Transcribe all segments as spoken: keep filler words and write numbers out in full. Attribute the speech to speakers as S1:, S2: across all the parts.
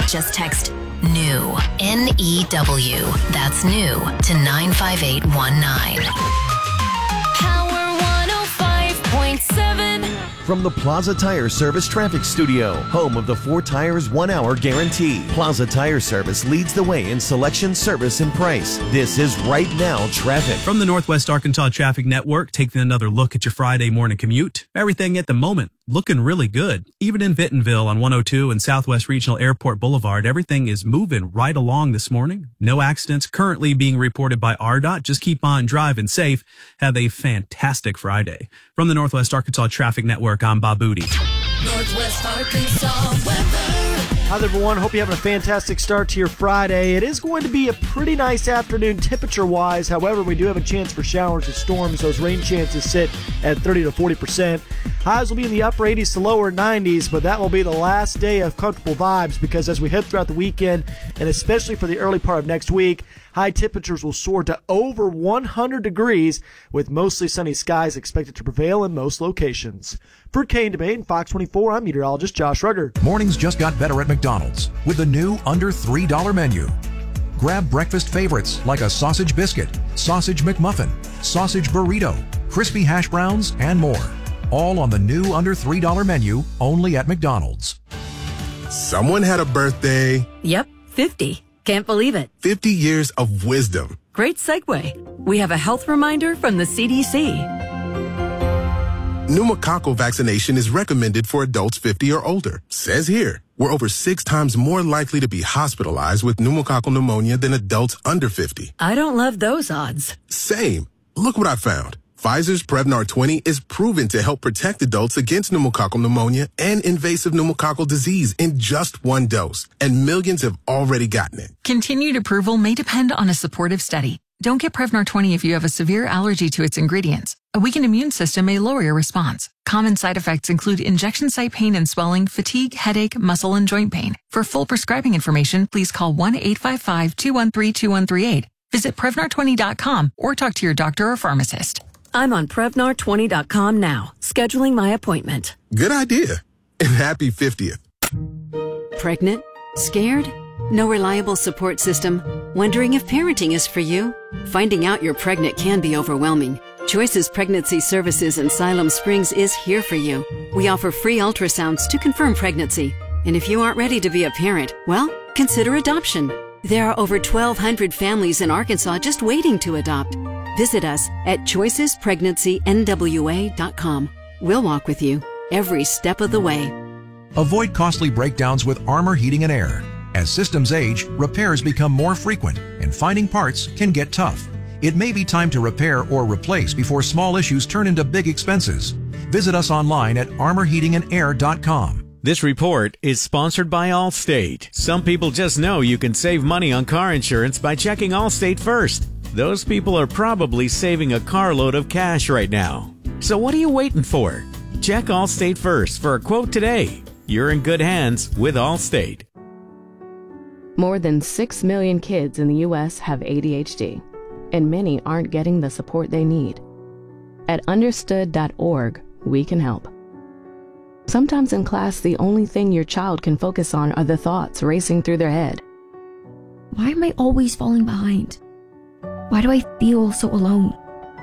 S1: Just text NEW, N E W. That's new to nine five eight one nine.
S2: Power one oh five point seven.
S3: From the Plaza Tire Service Traffic Studio, home of the four tires, one hour guarantee. Plaza Tire Service leads the way in selection, service, and price. This is Right Now Traffic.
S4: From the Northwest Arkansas Traffic Network, taking another look at your Friday morning commute. Everything at the moment looking really good. Even in Bentonville on one oh two and Southwest Regional Airport Boulevard, everything is moving right along this morning. No accidents currently being reported by R D O T. Just keep on driving safe. Have a fantastic Friday. From the Northwest Arkansas Traffic Network, I'm Bob Booty.
S2: Northwest Arkansas weather.
S5: Hi there, everyone. Hope you're having a fantastic start to your Friday. It is going to be a pretty nice afternoon temperature-wise. However, we do have a chance for showers and storms. Those rain chances sit at thirty to forty percent. Highs will be in the upper eighties to lower nineties, but that will be the last day of comfortable vibes because as we head throughout the weekend, and especially for the early part of next week, high temperatures will soar to over one hundred degrees with mostly sunny skies expected to prevail in most locations. For K and Debate and Fox twenty-four, I'm meteorologist Josh Rugger.
S6: Mornings just got better at McDonald's with the new under three dollar menu. Grab breakfast favorites like a sausage biscuit, sausage McMuffin, sausage burrito, crispy hash browns, and more. All on the new under three dollar menu only at McDonald's.
S7: Someone had a birthday.
S8: Yep, fifty. Can't believe it.
S7: fifty years of wisdom.
S8: Great segue. We have a health reminder from the C D C.
S7: Pneumococcal vaccination is recommended for adults fifty or older. Says here, we're over six times more likely to be hospitalized with pneumococcal pneumonia than adults under fifty.
S8: I don't love those odds.
S7: Same. Look what I found. Pfizer's Prevnar twenty is proven to help protect adults against pneumococcal pneumonia and invasive pneumococcal disease in just one dose, and millions have already gotten it.
S9: Continued approval may depend on a supportive study. Don't get Prevnar twenty if you have a severe allergy to its ingredients. A weakened immune system may lower your response. Common side effects include injection site pain and swelling, fatigue, headache, muscle, and joint pain. For full prescribing information, please call one eight five five, two one three, two one three eight. Visit Prevnar twenty dot com or talk to your doctor or pharmacist.
S8: I'm on Prevnar twenty dot com now, scheduling my appointment.
S7: Good idea. And happy fiftieth.
S10: Pregnant? Scared? No reliable support system? Wondering if parenting is for you? Finding out you're pregnant can be overwhelming. Choices Pregnancy Services in Siloam Springs is here for you. We offer free ultrasounds to confirm pregnancy. And if you aren't ready to be a parent, well, consider adoption. There are over twelve hundred families in Arkansas just waiting to adopt. Visit us at choices pregnancy N W A dot com. We'll walk with you every step of the way.
S6: Avoid costly breakdowns with Armor Heating and Air. As systems age, repairs become more frequent, and finding parts can get tough. It may be time to repair or replace before small issues turn into big expenses. Visit us online at armor heating and air dot com.
S11: This report is sponsored by Allstate. Some people just know you can save money on car insurance by checking Allstate first. Those people are probably saving a carload of cash right now. So what are you waiting for? Check Allstate first for a quote today. You're in good hands with Allstate.
S12: More than six million kids in the U S have A D H D, and many aren't getting the support they need. At understood dot org, we can help. Sometimes in class, the only thing your child can focus on are the thoughts racing through their head.
S13: Why am I always falling behind? Why do I feel so alone?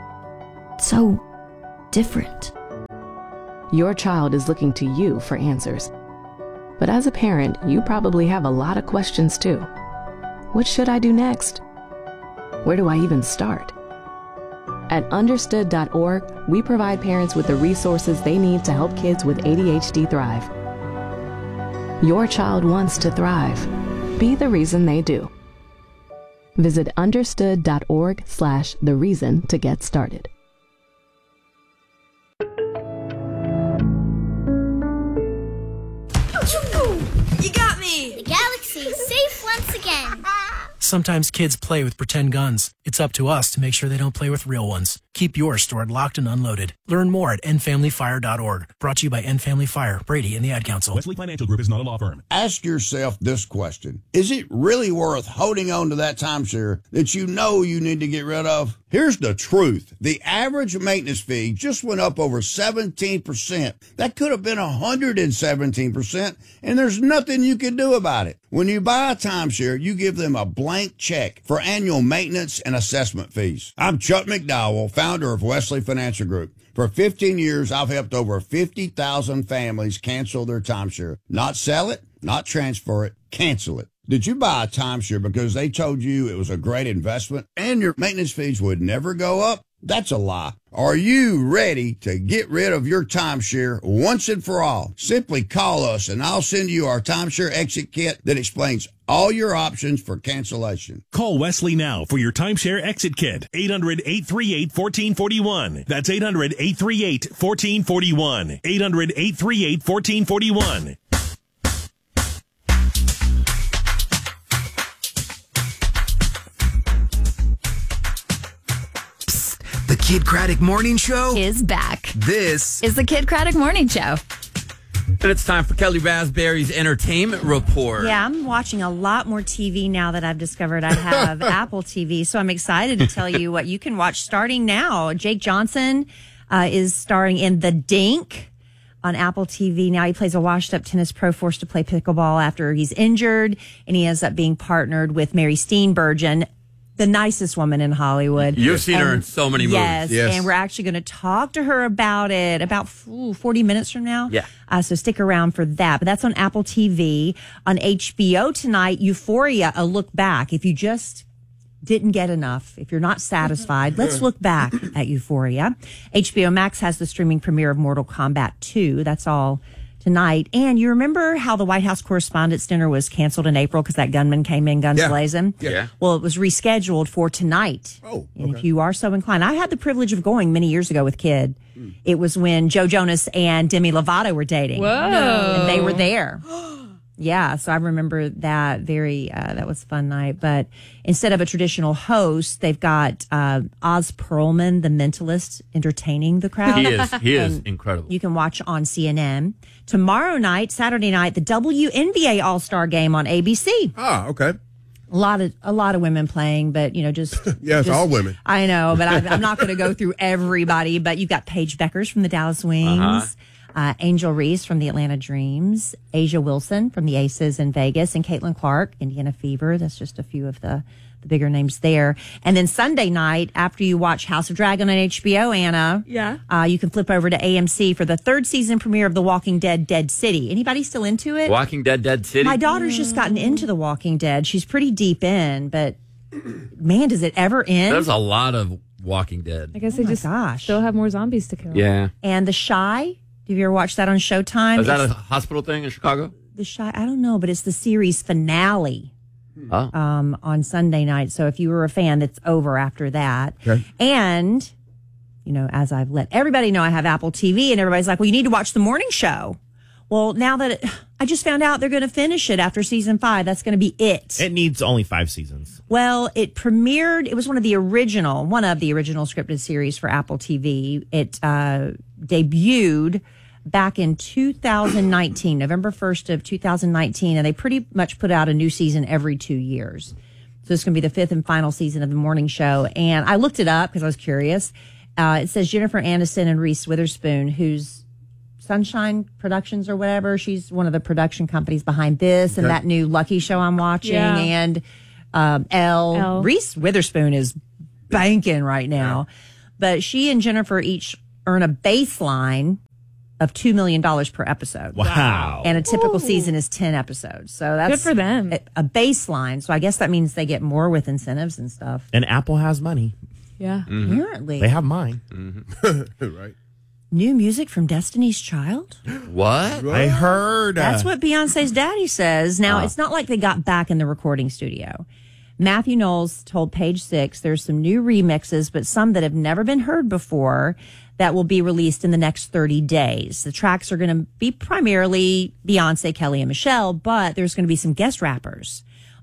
S13: So different.
S12: Your child is looking to you for answers. But as a parent, you probably have a lot of questions too. What should I do next? Where do I even start? At understood dot org, we provide parents with the resources they need to help kids with A D H D thrive. Your child wants to thrive. Be the reason they do. Visit understood dot org slash the reason to get started.
S2: You got me!
S14: The galaxy is safe once again. Sometimes kids play with pretend guns. It's up to us to make sure they don't play with real ones. Keep yours stored locked and unloaded. Learn more at end family fire dot org. Brought to you by End Family Fire, Brady, and the Ad Council.
S15: Wesley Financial Group is not a law firm.
S16: Ask yourself this question. Is it really worth holding on to that timeshare that you know you need to get rid of? Here's the truth. The average maintenance fee just went up over seventeen percent. That could have been one hundred seventeen percent, and there's nothing you can do about it. When you buy a timeshare, you give them a blank check for annual maintenance and assessment fees. I'm Chuck McDowell, founder of Wesley Financial Group. For fifteen years, I've helped over fifty thousand families cancel their timeshare. Not sell it, not transfer it, cancel it. Did you buy a timeshare because they told you it was a great investment and your maintenance fees would never go up? That's a lie. Are you ready to get rid of your timeshare once and for all? Simply call us and I'll send you our timeshare exit kit that explains all your options for cancellation.
S15: Call Wesley now for your timeshare exit kit. eight hundred, eight three eight, one four four one. That's eight hundred, eight three eight, one four four one. eight hundred, eight three eight, one four four one.
S17: The Kid Craddock Morning Show
S2: is back.
S17: This
S2: is the Kid Craddock Morning Show.
S18: And it's time for Kelly Raspberry's Entertainment Report.
S19: Yeah, I'm watching a lot more T V now that I've discovered I have Apple T V. So I'm excited to tell you what you can watch starting now. Jake Johnson uh, is starring in The Dink on Apple T V. Now he plays a washed-up tennis pro forced to play pickleball after he's injured, and he ends up being partnered with Mary Steenburgen, the nicest woman in Hollywood.
S18: You've seen
S19: and,
S18: her in so many movies.
S19: Yes,
S18: yes.
S19: And we're actually going to talk to her about it about ooh, forty minutes from now.
S18: Yeah.
S19: Uh, so stick around for that. But that's on Apple T V. On H B O tonight, Euphoria, A Look Back. If you just didn't get enough, if you're not satisfied, let's look back at Euphoria. H B O Max has the streaming premiere of Mortal Kombat two. That's all tonight. And you remember how the White House Correspondents' Dinner was canceled in April because that gunman came in guns
S20: Yeah.
S19: blazing?
S20: Yeah.
S19: Well, it was rescheduled for tonight.
S20: Oh,
S19: And if you are so inclined, I had the privilege of going many years ago with Kid.
S20: Hmm.
S19: It was when Joe Jonas and Demi Lovato were dating.
S2: Whoa.
S19: And they were there. Yeah, so I remember that very, uh, that was a fun night. But instead of a traditional host, they've got uh, Oz Perlman, the mentalist, entertaining the crowd.
S18: He is. He is
S19: And
S18: incredible.
S19: You can watch on C N N. Tomorrow night, Saturday night, the W N B A All-Star Game on A B C.
S20: Ah, okay.
S19: A lot of a lot of women playing, but you know, just
S20: Yeah, it's
S19: just-
S20: all women.
S19: I know, but I, I'm not going to go through everybody. But you've got Paige Beckers from the Dallas Wings,
S20: Uh-huh.
S19: uh, Angel Reese from the Atlanta Dreams, Asia Wilson from the Aces in Vegas, and Caitlin Clark, Indiana Fever. That's just a few of the, the bigger names there. And then Sunday night, after you watch House of Dragon on H B O, Anna,
S21: Yeah.
S19: uh, you can flip over to A M C for the third season premiere of The Walking Dead: Dead City. Anybody still into it?
S18: Walking Dead, Dead City.
S19: My daughter's just gotten into The Walking Dead. She's pretty deep in, but man, does it ever end?
S18: There's a lot of Walking Dead.
S21: I guess
S19: Oh
S21: they
S19: my
S21: just
S19: gosh.
S21: still have more zombies to kill.
S18: Yeah.
S19: And The Shy. Have you ever watched that on Showtime?
S18: Is that a
S19: It's
S18: hospital thing in Chicago?
S19: The Shy? I don't know, but it's the series finale
S18: Oh.
S19: um, on Sunday night. So if you were a fan, that's over after that.
S20: Okay.
S19: And, you know, as I've let everybody know, I have Apple T V, and everybody's like, well, you need to watch the morning show. Well, now that it, I just found out they're going to finish it after season five, that's going to be it.
S22: It needs only five seasons.
S19: Well, it premiered, it was one of the original, one of the original scripted series for Apple T V. It uh, debuted back in two thousand nineteen, November first of two thousand nineteen, and they pretty much put out a new season every two years. So it's going to be the fifth and final season of the morning show. And I looked it up because I was curious. Uh, it says Jennifer Aniston and Reese Witherspoon, who's Sunshine Productions or whatever. She's one of the production companies behind this and
S21: Okay.
S19: that new Lucky show I'm watching.
S21: Yeah.
S19: And um, Elle.
S21: Elle.
S19: Reese Witherspoon is banking right now. But she and Jennifer each earn a baseline of two million dollars per episode.
S22: Wow.
S19: And a typical
S21: Ooh.
S19: season is ten episodes. So that's
S21: Good for them.
S19: A, a baseline. So I guess that means they get more with incentives and stuff.
S22: And Apple has money.
S21: Yeah.
S19: Apparently.
S22: They have mine.
S20: Right.
S19: New music from Destiny's Child?
S18: What?
S22: I heard.
S19: That's
S22: uh,
S19: what Beyonce's daddy says. Now,
S22: Ah.
S19: it's not like they got back in the recording studio. Matthew Knowles told Page Six there's some new remixes, but some that have never been heard before that will be released in the next thirty days. The tracks are going to be primarily Beyonce, Kelly, and Michelle, but there's going to be some guest rappers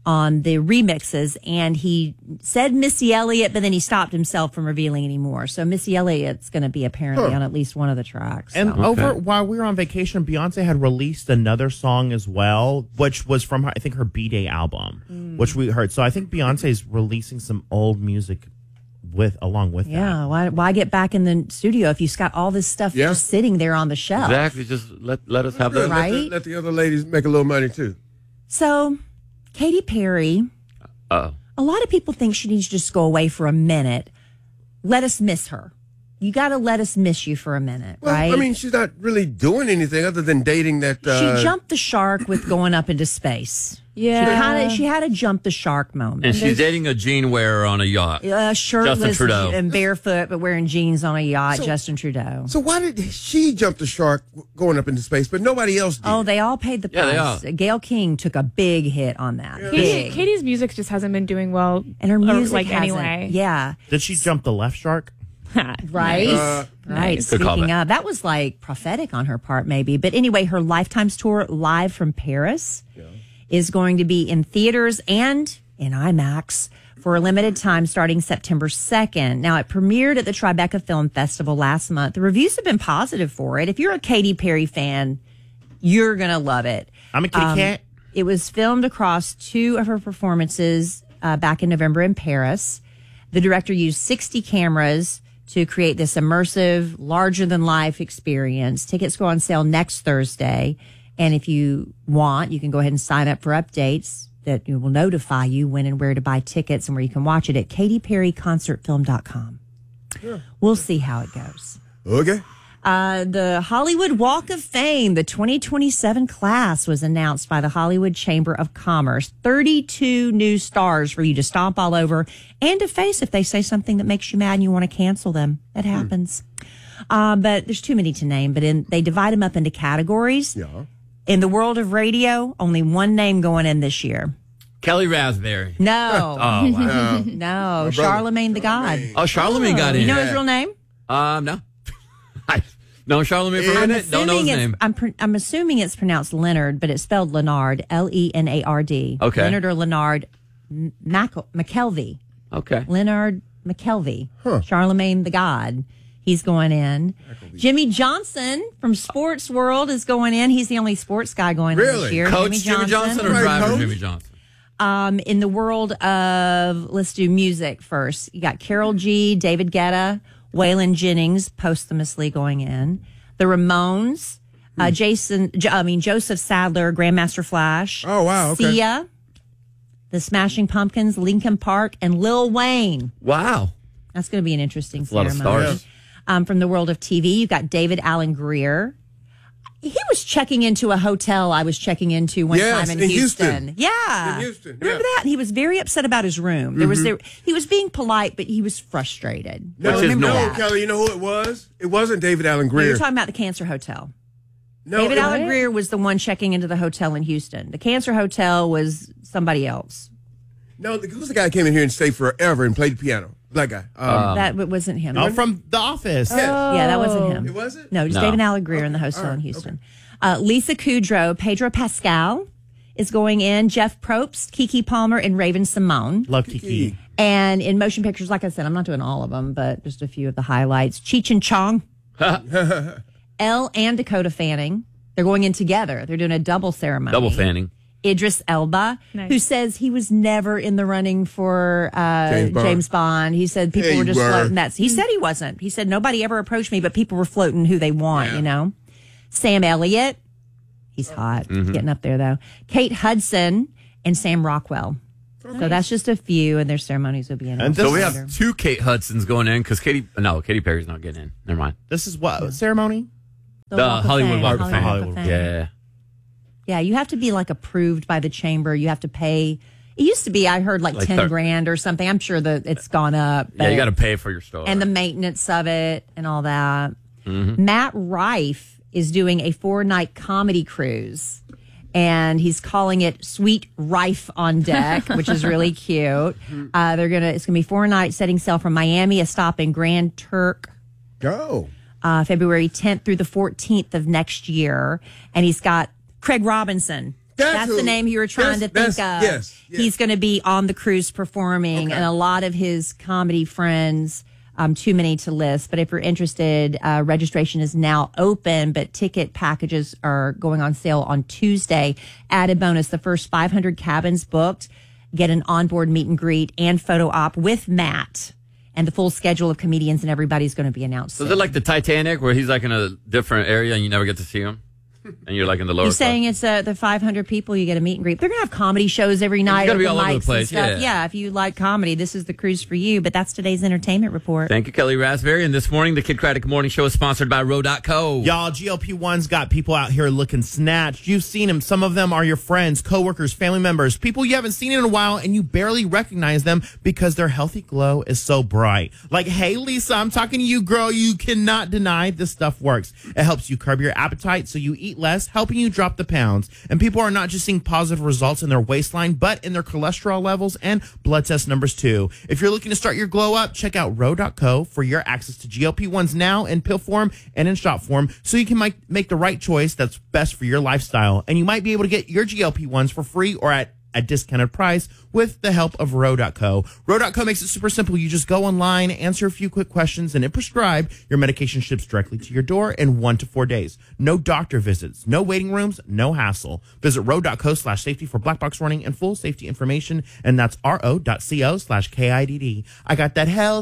S19: on the remixes, and he said Missy Elliott, but then he stopped himself from revealing any more. So Missy Elliott's going to be apparently
S22: Huh.
S19: on at least one of the tracks.
S22: And
S19: so.
S22: over while we were on vacation, Beyonce had released another song as well, which was from her, I think her B-Day album,
S19: Mm.
S22: which we heard. So I think Beyonce's releasing some old music with along with that.
S19: Yeah, why, why get back in the studio if you've got all this stuff
S20: Yeah.
S19: just sitting there on the shelf?
S20: Exactly. Just let let us have
S19: Good.
S20: that.
S19: Right?
S20: Let the, let the other ladies make a little money too.
S19: So, Katy Perry,
S20: Uh
S19: a lot of people think she needs to just go away for a minute. Let us miss her. You got to let us miss you for a minute,
S20: Well,
S19: right?
S20: I mean, she's not really doing anything other than dating that. Uh,
S19: she jumped the shark with going up into space.
S21: Yeah.
S19: She kind of she had a jump the shark moment.
S23: And she's dating a jean wearer on a yacht.
S19: uh, shirtless
S20: Justin Trudeau.
S19: and barefoot, but wearing jeans on a yacht.
S20: So-
S19: Justin Trudeau.
S20: So why did she jump the shark going up into space, but nobody else did?
S19: Oh, they all paid the
S20: Yeah, they
S19: price. Gail King took a big hit on that.
S21: Katie,
S19: Big.
S21: Katie's music just hasn't been doing well.
S19: And her
S21: or,
S19: music
S21: like
S19: hasn't.
S21: anyway.
S19: Yeah.
S22: Did she jump the left shark?
S19: Right.
S22: Uh,
S19: right.
S22: nice. Good call
S19: Speaking
S22: back.
S19: of, that was like prophetic on her part, maybe. But anyway, her Lifetimes tour live from Paris is going to be in theaters and in IMAX for a limited time starting September second. Now, it premiered at the Tribeca Film Festival last month. The reviews have been positive for it. If you're a Katy Perry fan, you're going to love it.
S22: I'm a kitty
S19: Um,
S22: cat.
S19: It was filmed across two of her performances uh, back in November in Paris. The director used sixty cameras to create this immersive, larger-than-life experience. Tickets go on sale next Thursday. And if you want, you can go ahead and sign up for updates that will notify you when and where to buy tickets and where you can watch it at katy perry concert film dot com. We'll see how it goes.
S20: Okay.
S19: Uh, the Hollywood Walk of Fame, the twenty twenty-seven class, was announced by the Hollywood Chamber of Commerce. thirty-two new stars for you to stomp all over and to face if they say something that makes you mad and you want to cancel them. That happens. Uh, but there's too many to name. But in, they divide them up into categories.
S20: Yeah.
S19: In the world of radio, only one name going in this year.
S23: Kelly Raspberry.
S19: No.
S23: Oh, wow.
S19: No. Charlemagne the God.
S23: Oh, Charlemagne got in.
S19: You know his real name?
S23: Um, no. I know Charlemagne for a
S19: I'm
S23: minute. Don't know his
S19: assuming
S23: name.
S19: it's- I'm, pr- I'm assuming it's pronounced Leonard, but it's spelled Leonard, L E N A R D.
S23: Okay.
S19: Leonard or Leonard M- Mac- McKelvey.
S23: Okay.
S19: Leonard McKelvey. Charlemagne the God. He's going in. Jimmy Johnson from Sports World is going in. He's the only sports guy going in this
S23: Really?
S19: year.
S23: Coach Jimmy Johnson or
S19: Right,
S23: driver
S19: coach?
S23: Jimmy Johnson?
S19: Um, in the world of, let's do music first. You got Carol G, David Guetta, Waylon Jennings posthumously going in. The Ramones, uh, Jason, J- I mean, Joseph Sadler, Grandmaster Flash.
S20: Oh, wow, okay.
S19: Sia, the Smashing Pumpkins, Linkin Park, and Lil Wayne.
S23: Wow.
S19: That's going to be an interesting
S23: That's a lot of
S19: ceremony.
S23: stars.
S19: Um, from the world of T V, you've got David Allen Greer. He was checking into a hotel I was checking into one
S20: Yes,
S19: time in,
S20: in
S19: Houston.
S20: Houston.
S19: Yeah.
S20: In Houston,
S19: Remember that? And he was very upset about his room. There was
S20: Mhm.
S19: there he was being polite, but he was frustrated.
S20: No,
S19: I remember
S20: no,
S19: that.
S20: Kelly, you know who it was? It wasn't David Allen
S19: No,
S20: Greer.
S19: you're talking about the Cancer Hotel.
S20: No,
S19: David
S20: it-
S19: Allen Greer was the one checking into the hotel in Houston. The Cancer Hotel was somebody else.
S20: No, the- who's the guy who came in here and stayed forever and played the piano? Black guy. Um,
S19: that w- wasn't him.
S22: Oh, from The Office.
S19: Yeah, that wasn't him.
S20: It wasn't?
S19: No, just
S22: No.
S19: David Allen Greer in the hotel in Houston. Uh, Lisa Kudrow, Pedro Pascal is going in. Jeff Probst, Kiki Palmer, and Raven Simone.
S22: Love Kiki.
S19: And in motion pictures, like I said, I'm not doing all of them, but just a few of the highlights. Cheech and Chong, Elle and Dakota Fanning. They're going in together. They're doing a double ceremony.
S23: Double fanning.
S19: Idris Elba,
S21: Nice.
S19: who says he was never in the running for uh,
S23: James
S19: James,
S23: Bond.
S19: Bond. He said people
S23: Yeah,
S19: were
S23: you
S19: just
S23: were.
S19: floating that. He said he wasn't. He said nobody ever approached me, but people were floating who they want, you know. Sam Elliott, he's hot,
S23: Mhm.
S19: getting up there though. Kate Hudson and Sam Rockwell. So that's just a few, and their ceremonies will be in.
S23: So we have two Kate Hudsons going in because Katy, no, Katy Perry's not getting in. Never mind.
S22: This is what ceremony?
S19: The
S23: The,
S19: Walk of
S23: Hollywood
S19: Fame.
S23: Walk of Fame.
S19: Hollywood Walk of Fame.
S23: Yeah.
S19: Yeah, you have to be like approved by the chamber. You have to pay. It used to be, I heard, like,
S23: Like
S19: ten
S23: thir-
S19: grand or something. I'm sure that it's gone up.
S23: Yeah, you
S19: but-
S23: got to pay for your store.
S19: and the maintenance of it and all that.
S23: Mhm.
S19: Matt Rife is doing a four night comedy cruise, and he's calling it Sweet Rife on Deck, which is really cute. Uh, they're gonna it's gonna be four nights, setting sail from Miami, a stop in Grand Turk.
S20: Go.
S19: Uh, February tenth through the fourteenth of next year, and he's got Craig Robinson
S20: That's,
S19: That's
S20: who-
S19: the name you were trying to
S20: that's-
S19: think of.
S20: that's- Yes, yes.
S19: He's going to be on the cruise performing,
S20: Okay.
S19: and a lot of his comedy friends, um, too many to list. But if you're interested, uh, registration is now open, but ticket packages are going on sale on Tuesday. Added bonus, the first five hundred cabins booked get an onboard meet and greet and photo op with Matt. And the full schedule of comedians and everybody's going to be announced.
S23: So is it like the Titanic where he's like in a different area and you never get to see him? And you're like in the lower
S19: You're
S23: class?
S19: saying it's uh, the five hundred people you get a meet and greet. They're going to have comedy shows every night.
S23: gonna be
S19: open
S23: all over the
S19: mics
S23: place,
S19: and stuff.
S23: yeah.
S19: if you like comedy, this is the cruise for you. But that's today's entertainment report.
S23: Thank you, Kelly Raspberry. And this morning, the Kid Craddock Morning Show is sponsored by Row dot co.
S22: Y'all, G L P one's got people out here looking snatched. You've seen them. Some of them are your friends, coworkers, family members, people you haven't seen in a while, and you barely recognize them because their healthy glow is so bright. Like, hey, Lisa, I'm talking to you, girl. You cannot deny this stuff works. It helps you curb your appetite so you eat less, helping you drop the pounds. And people are not just seeing positive results in their waistline, but in their cholesterol levels and blood test numbers too. If you're looking to start your glow up, check out Row dot co for your access to G L P ones now in pill form and in shot form so you can make, make the right choice that's best for your lifestyle. And you might be able to get your G L P ones for free or at a discounted price with the help of Row dot co. Row dot co makes it super simple. You just go online, answer a few quick questions, and it prescribe your medication ships directly to your door in one to four days. No doctor visits, no waiting rooms, no hassle. Visit row dot co slash safety for black box warning and full safety information, and that's ro dot co slash K I D D. I got that health